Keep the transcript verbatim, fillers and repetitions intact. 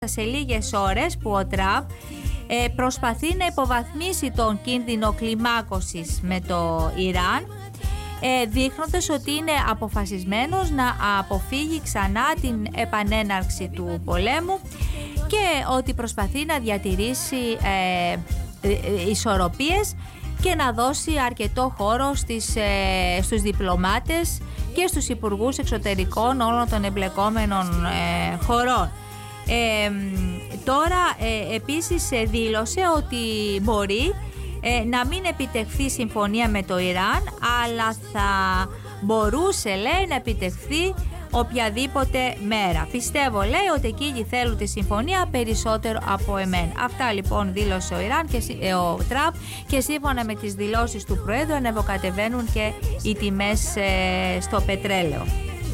σε λίγες ώρες που ο Τραμπ ε, προσπαθεί να υποβαθμίσει τον κίνδυνο κλιμάκωσης με το Ιράν, ε, δείχνοντας ότι είναι αποφασισμένος να αποφύγει ξανά την επανέναρξη του πολέμου και ότι προσπαθεί να διατηρήσει ε, ε, ισορροπίες και να δώσει αρκετό χώρο στις, ε, στους διπλωμάτες και στους υπουργούς εξωτερικών όλων των εμπλεκόμενων ε, χωρών. Ε, τώρα ε, επίσης δήλωσε ότι μπορεί ε, να μην επιτευχθεί συμφωνία με το Ιράν, αλλά θα μπορούσε, λέει, να επιτευχθεί οποιαδήποτε μέρα. Πιστεύω, λέει, ότι εκείνοι θέλουν τη συμφωνία περισσότερο από εμένα. Αυτά λοιπόν δήλωσε ο Ιράν και ε, ο Τραμπ, και σύμφωνα με τις δηλώσεις του Προέδρου ανεβοκατεβαίνουν και οι τιμές ε, στο πετρέλαιο.